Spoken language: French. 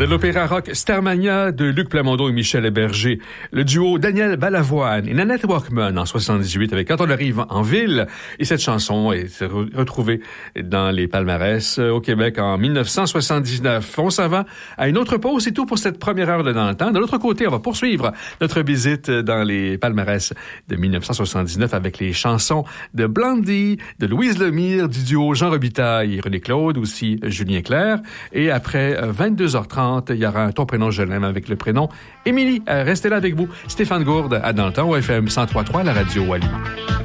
De l'opéra rock Starmania de Luc Plamondon et Michel Berger. Le duo Daniel Balavoine et Nanette Walkman en 78 avec Quand on arrive en ville. Et cette chanson est retrouvée dans les palmarès au Québec en 1979. On s'en va à une autre pause. C'est tout pour cette première heure de Dans le temps. De l'autre côté, on va poursuivre notre visite dans les palmarès de 1979 avec les chansons de Blondie, de Louise Lemire, du duo Jean Robitaille et René Claude, aussi Julien Clerc. Et après 22h30, il y aura un Ton prénom je l'aime avec le prénom Émilie. Restez là avec vous. Stéphane Gourde à Dans le temps au FM 103.3, la radio Wallis.